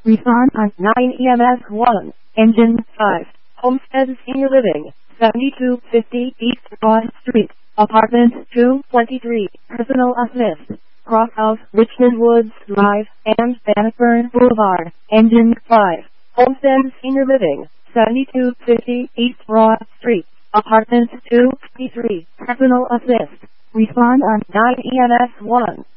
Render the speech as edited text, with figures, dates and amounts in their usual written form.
Respond on 9 EMS 1, Engine 5, Homestead Senior Living, 7250 East Broad Street, Apartment 223, Personal Assist, Crosshouse, Richmond Woods Drive, and Bannockburn Boulevard, Engine 5, Homestead Senior Living, 7250 East Broad Street, Apartment 223, Personal Assist. Respond on 9 EMS 1.